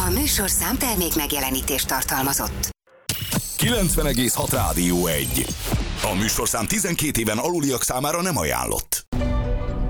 A műsorszám termék megjelenítést tartalmazott. 90,6 Rádió 1. A műsorszám 12 éven aluliak számára nem ajánlott.